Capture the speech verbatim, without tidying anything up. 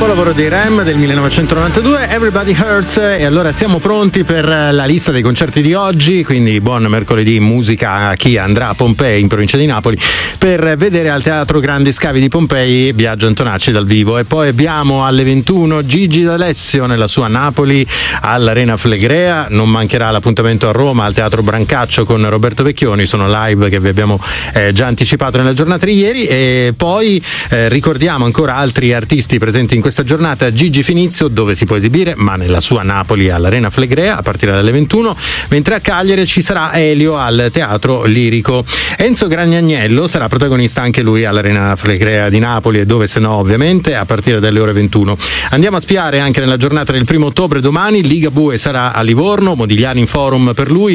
capolavoro dei Rem del millenovecentonovantadue, Everybody Hurts. E allora siamo pronti per la lista dei concerti di oggi, quindi buon mercoledì musica a chi andrà a Pompei in provincia di Napoli per vedere al Teatro Grandi Scavi di Pompei Biagio Antonacci dal vivo. E poi abbiamo alle ventuno Gigi D'Alessio nella sua Napoli all'Arena Flegrea. Non mancherà l'appuntamento a Roma al Teatro Brancaccio con Roberto Vecchioni, sono live che vi abbiamo eh, già anticipato nella giornata di ieri. E poi eh, ricordiamo ancora altri artisti presenti in questa giornata: Gigi Finizio, dove si può esibire, ma nella sua Napoli all'Arena Flegrea a partire dalle ventuno, mentre a Cagliari ci sarà Elio al Teatro Lirico. Enzo Gragnagnello sarà protagonista anche lui all'Arena Flegrea di Napoli, e dove se no ovviamente a partire dalle ore ventuno. Andiamo a spiare anche nella giornata del primo ottobre domani, Ligabue sarà a Livorno, Modigliani in Forum per lui.